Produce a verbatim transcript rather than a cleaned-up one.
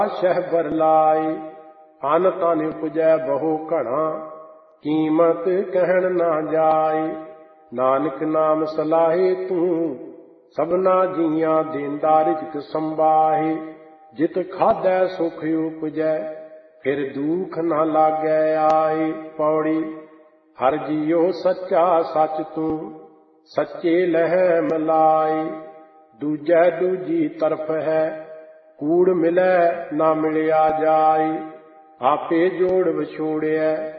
ਸ਼ਹਿ ਬਰਲਾਈ। ਅਨ ਤਨ ਉਪਜੈ ਬਹੁ ਘਣਾ, ਕੀਮਤ ਕਹਿਣ ਨਾ ਜਾਈ। ਨਾਨਕ ਨਾਮ ਸਲਾਹੇ ਤੂੰ, ਸਭਨਾ ਜੀਆਂ ਦੇਂਦਾ ਰਿਜ਼ਕ ਸੰਬਾਹੇ। ਜਿਤ ਖਾਧੈ ਸੁਖ ਉਪਜੈ, ਫਿਰ ਦੁਖ ਨਾ ਲਾਗੈ ਆਏ। ਪੌੜੀ। ਹਰਿ ਜੀਉ ਸੱਚਾ ਸੱਚ ਤੂੰ, ਸੱਚੇ ਲਹੈ ਮਿਲਾਈ। ਦੂਜੈ ਦੂਜੀ ਤਰਫ ਹੈ, ਕੂੜ ਮਿਲੈ ਨਾ ਮਿਲਿਆ ਜਾਈ। ਆਪੇ ਜੋੜ ਵਿਛੋੜਿਐ,